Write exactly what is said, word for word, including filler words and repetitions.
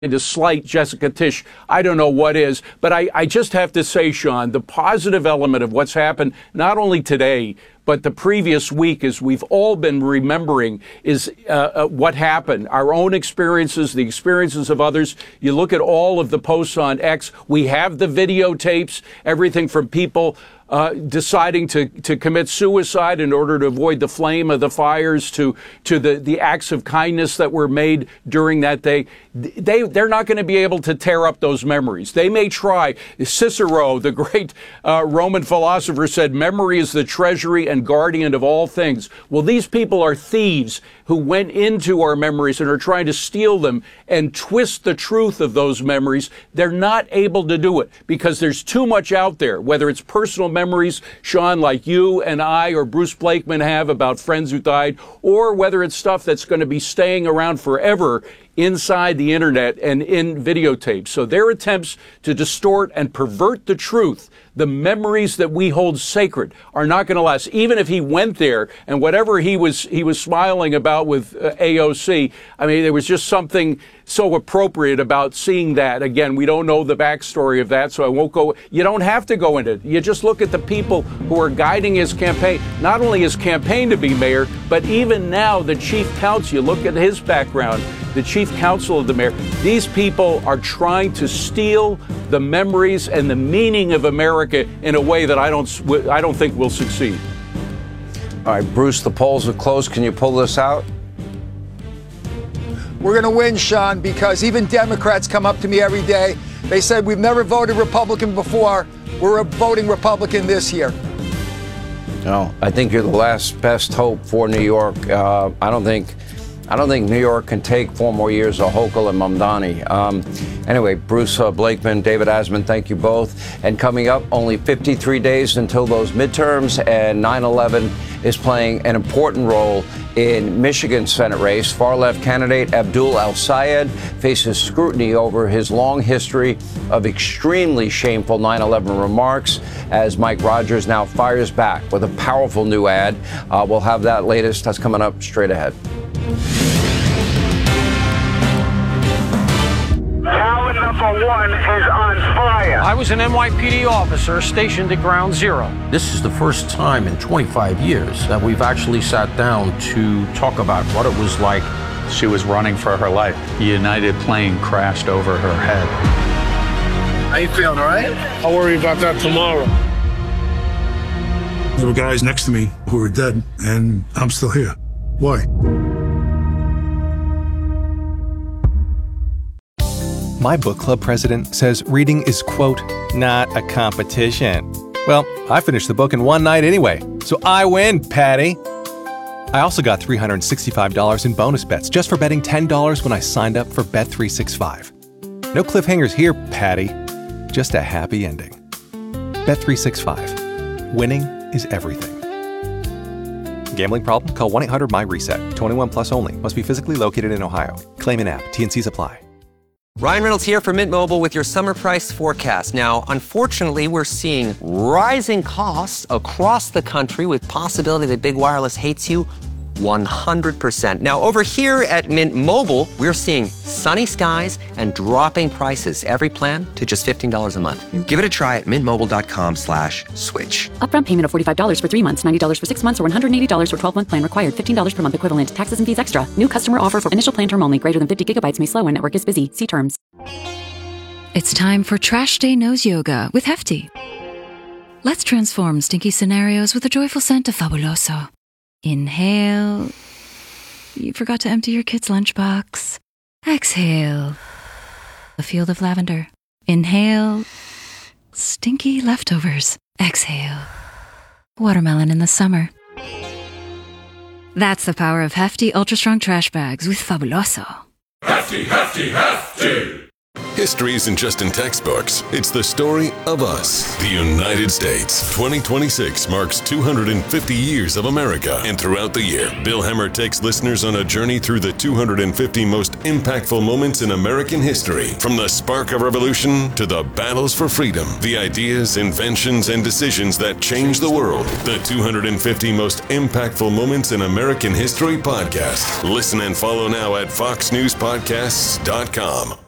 to slight Jessica Tisch, I don't know what is. But I, I just have to say, Sean, the positive element of what's happened, not only today, but the previous week, as we've all been remembering, is uh, uh, what happened, our own experiences, the experiences of others. You look at all of the posts on X. We have the videotapes, everything from people Uh, deciding to, to commit suicide in order to avoid the flame of the fires, to to the, the acts of kindness that were made during that day. They, they're not going to be able to tear up those memories. They may try. Cicero, the great uh, Roman philosopher, said, memory is the treasury and guardian of all things. Well, these people are thieves who went into our memories and are trying to steal them and twist the truth of those memories. They're not able to do it because there's too much out there, whether it's personal memories, Sean, like you and I or Bruce Blakeman have about friends who died, or whether it's stuff that's going to be staying around forever inside the internet and in videotapes. So their attempts to distort and pervert the truth, the memories that we hold sacred, are not going to last. Even if he went there and whatever he was he was smiling about with uh, A O C, I mean, there was just something so appropriate about seeing that. Again, we don't know the backstory of that, so I won't go. You don't have to go into it. You just look at the people who are guiding his campaign, not only his campaign to be mayor, but even now the chief counsel. You look at his background, the chief counsel of the mayor. These people are trying to steal the memories and the meaning of America in a way that I don't, I don't think will succeed. All right, Bruce, the polls are closed. Can you pull this out? We're going to win, Sean, because even Democrats come up to me every day. They said, we've never voted Republican before. We're voting Republican this year. No, I think you're the last best hope for New York. Uh, I don't think... I don't think New York can take four more years of Hochul and Mamdani. Um, anyway, Bruce uh, Blakeman, David Asman, thank you both. And coming up, only fifty-three days until those midterms, and nine eleven is playing an important role in Michigan's Senate race. Far-left candidate Abdul El-Sayed faces scrutiny over his long history of extremely shameful nine eleven remarks, as Mike Rogers now fires back with a powerful new ad. Uh, we'll have that latest. That's coming up straight ahead. Tower number one is on fire. I was an N Y P D officer stationed at Ground Zero. This is the first time in twenty-five years that we've actually sat down to talk about what it was like. She was running for her life. The United plane crashed over her head. How you feeling, all right? I'll worry about that tomorrow. There were guys next to me who were dead, and I'm still here. Why? My book club president says reading is, quote, not a competition. Well, I finished the book in one night anyway, so I win, Patty. I also got three hundred sixty-five dollars in bonus bets just for betting ten dollars when I signed up for Bet three sixty-five. No cliffhangers here, Patty. Just a happy ending. Bet three sixty-five. Winning is everything. Gambling problem? Call one eight hundred my reset. twenty-one plus only. Must be physically located in Ohio. Claim in app. T and Cs apply. Ryan Reynolds here from Mint Mobile with your summer price forecast. Now, unfortunately, we're seeing rising costs across the country with possibility that big wireless hates you one hundred percent. Now, over here at Mint Mobile, we're seeing sunny skies and dropping prices. Every plan to just fifteen dollars a month. Give it a try at mintmobile.com slash switch. Upfront payment of forty-five dollars for three months, ninety dollars for six months, or one hundred eighty dollars for twelve-month plan required. fifteen dollars per month equivalent. Taxes and fees extra. New customer offer for initial plan term only. Greater than fifty gigabytes may slow when network is busy. See terms. It's time for Trash Day Nose Yoga with Hefty. Let's transform stinky scenarios with a joyful scent of Fabuloso. Inhale. You forgot to empty your kid's lunchbox. Exhale. A field of lavender. Inhale. Stinky leftovers. Exhale. Watermelon in the summer. That's the power of Hefty Ultra Strong Trash Bags with Fabuloso. Hefty, hefty, hefty! History isn't just in textbooks. It's the story of us, the United States. twenty twenty-six marks two hundred fifty years of America. And throughout the year, Bill Hemmer takes listeners on a journey through the two hundred fifty most impactful moments in American history. From the spark of revolution to the battles for freedom, the ideas, inventions, and decisions that changed the world. The two hundred fifty most impactful moments in American history podcast. Listen and follow now at fox news podcasts dot com.